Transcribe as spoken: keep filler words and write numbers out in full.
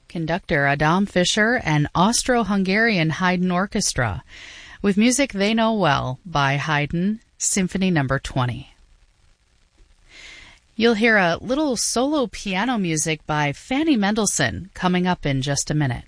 conductor Adam Fischer and Austro-Hungarian Haydn Orchestra, with music they know well by Haydn, Symphony number twenty. You'll hear a little solo piano music by Fanny Mendelssohn coming up in just a minute.